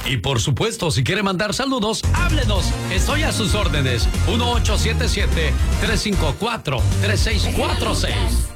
Y por supuesto, si quiere mandar saludos, háblenos. Estoy a sus órdenes. 1877-354-3646.